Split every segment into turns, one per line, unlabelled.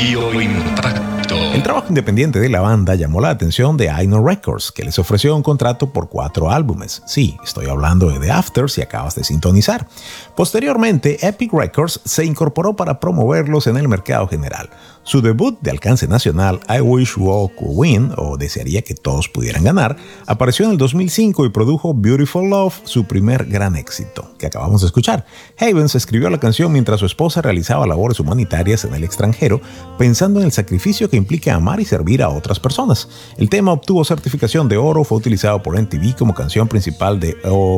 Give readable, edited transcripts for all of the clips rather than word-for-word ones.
Bioimpacto.
El trabajo independiente de la banda llamó la atención de I-No Records, que les ofreció un contrato por 4 álbumes. Sí, estoy hablando de The After si acabas de sintonizar. Posteriormente, Epic Records se incorporó para promoverlos en el mercado general. Su debut de alcance nacional, I Wish We All Could Win, o Desearía que todos pudieran ganar, apareció en el 2005 y produjo Beautiful Love, su primer gran éxito, que acabamos de escuchar. Havens escribió la canción mientras su esposa realizaba labores humanitarias en el extranjero, pensando en el sacrificio que implica amar y servir a otras personas. El tema obtuvo certificación de oro, fue utilizado por MTV como canción principal de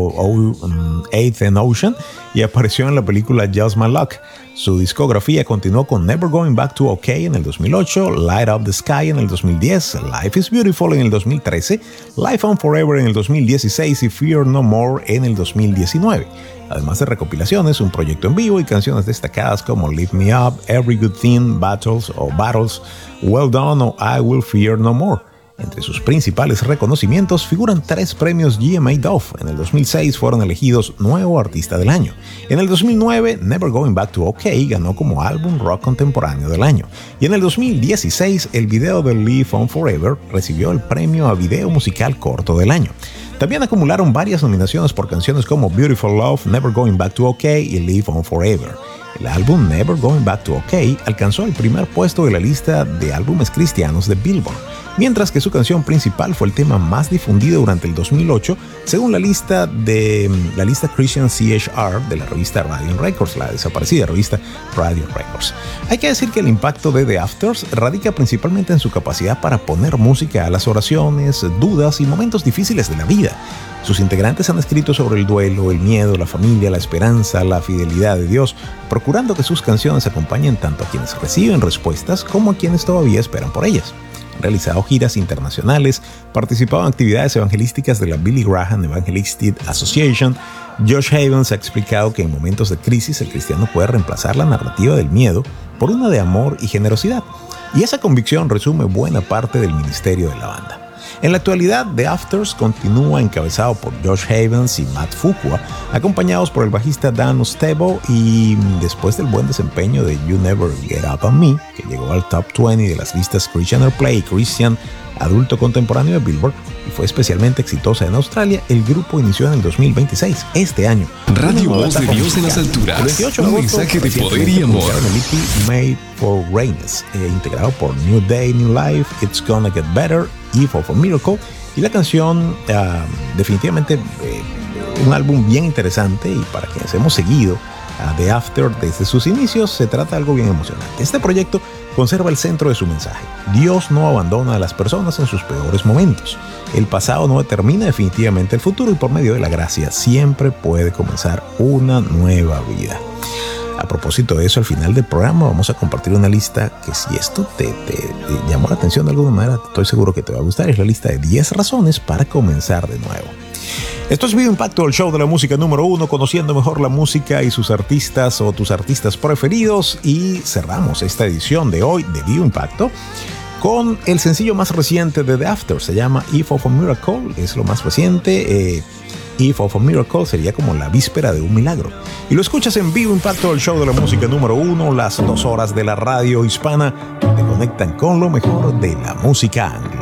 Eighth and Ocean y apareció en la película Just My Luck. Su discografía continuó con Never Going Back to OK en el 2008, Light Up the Sky en el 2010, Life is Beautiful en el 2013, Life On Forever en el 2016 y Fear No More en el 2019. Además de recopilaciones, un proyecto en vivo y canciones destacadas como Lift Me Up, Every Good Thing, Battles, Well Done o I Will Fear No More. Entre sus principales reconocimientos figuran 3 premios GMA Dove. En el 2006 fueron elegidos Nuevo Artista del Año. En el 2009, Never Going Back to OK ganó como Álbum Rock Contemporáneo del Año. Y en el 2016, el video de Live On Forever recibió el premio a Video Musical Corto del Año. También acumularon varias nominaciones por canciones como Beautiful Love, Never Going Back to OK y Live On Forever. El álbum Never Going Back to OK alcanzó el primer puesto de la lista de álbumes cristianos de Billboard, mientras que su canción principal fue el tema más difundido durante el 2008, según la lista Christian CHR de la revista Radiant Records, la desaparecida revista Radiant Records. Hay que decir que el impacto de The Afters radica principalmente en su capacidad para poner música a las oraciones, dudas y momentos difíciles de la vida. Sus integrantes han escrito sobre el duelo, el miedo, la familia, la esperanza, la fidelidad de Dios, procurando que sus canciones acompañen tanto a quienes reciben respuestas como a quienes todavía esperan por ellas. Han realizado giras internacionales, participado en actividades evangelísticas de la Billy Graham Evangelistic Association. Josh Havens ha explicado que en momentos de crisis el cristiano puede reemplazar la narrativa del miedo por una de amor y generosidad. Y esa convicción resume buena parte del ministerio de la banda. En la actualidad, The Afters continúa encabezado por Josh Havens y Matt Fuqua, acompañados por el bajista Dan Ostebo, y después del buen desempeño de You Never Get Up On Me, que llegó al top 20 de las listas Christian Airplay y Christian Adulto Contemporáneo de Billboard y fue especialmente exitosa en Australia, el grupo inició en el 2026, este año.
Radio Voz de Dios en las alturas.
El 28 de
un
agosto,
mensaje de poder y amor.
El EP Made for Greatness, integrado por New Day, New Life, It's Gonna Get Better, If of a Miracle, y la canción definitivamente un álbum bien interesante, y para quienes hemos seguido a The After desde sus inicios, se trata de algo bien emocionante. Este proyecto conserva el centro de su mensaje. Dios no abandona a las personas en sus peores momentos. El pasado no determina definitivamente el futuro y por medio de la gracia siempre puede comenzar una nueva vida. A propósito de eso, al final del programa vamos a compartir una lista que, si esto te llamó la atención de alguna manera, estoy seguro que te va a gustar. Es la lista de 10 razones para comenzar de nuevo. Esto es Bioimpacto, el show de la música número 1, conociendo mejor la música y sus artistas o tus artistas preferidos. Y cerramos esta edición de hoy de Bioimpacto con el sencillo más reciente de The After. Se llama If of a Miracle, es lo más reciente. If of a Miracle sería como la víspera de un milagro. Y lo escuchas en Bioimpacto, el show de la música número 1, las 2 horas de la radio hispana que te conectan con lo mejor de la música anglo.